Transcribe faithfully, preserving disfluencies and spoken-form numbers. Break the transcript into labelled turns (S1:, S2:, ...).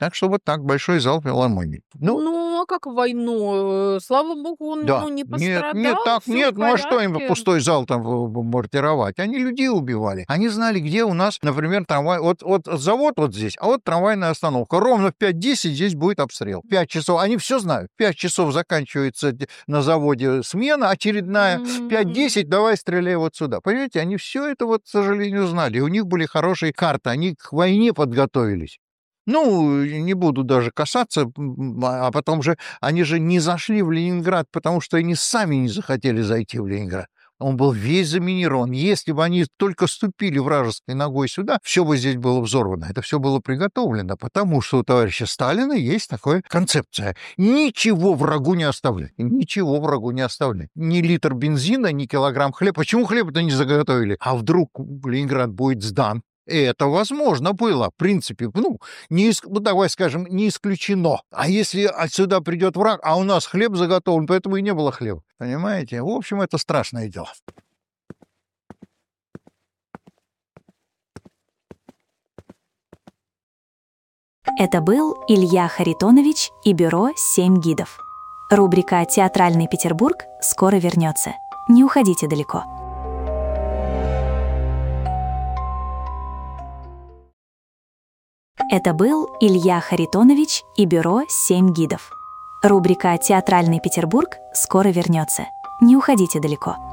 S1: Так что вот так, большой зал филармонии. Ну,
S2: Ну, а как в войну? Э, слава богу, он,
S1: да.
S2: ну, не
S1: Нет, нет,
S2: пострадал,
S1: так
S2: всё в
S1: нет, ну а что им
S2: порядке.
S1: пустой зал там в бомбардировать? Они людей убивали. Они знали, где у нас, например, трамвай. Вот, вот завод вот здесь, а вот трамвайная остановка. Ровно в пять десять здесь будет обстрел. пять часов. Они все знают. В пять часов заканчивается д- на заводе смена очередная. В пять
S2: М.
S1: десять давай стреляй вот сюда. Понимаете, они все это вот, к сожалению, знали. И у них были хорошие карты. Они к войне подготовились. Ну, не буду даже касаться, м, а потом же они же не зашли в Ленинград, потому что они сами не захотели зайти в Ленинград. Он был весь заминирован. Если бы они только ступили вражеской ногой сюда, все бы здесь было взорвано. Это все было приготовлено, потому что у товарища Сталина есть такая концепция. Ничего врагу не оставлять. Ничего врагу не оставлять. Ни литр бензина, ни килограмм хлеба. Почему хлеб-то не заготовили? А вдруг Ленинград будет сдан? И это возможно было, в принципе, ну, не, ис- ну, давай скажем, не исключено. А если отсюда придет враг, а у нас хлеб заготовлен, поэтому и не было хлеба. Понимаете? В общем, это страшное дело.
S3: Это был Илья Харитонович и бюро «Семь гидов». Рубрика «Театральный Петербург» скоро вернется. Не уходите далеко. Это был Илья Харитонович и бюро «Семь гидов». Рубрика «Театральный Петербург» скоро вернется. Не уходите далеко.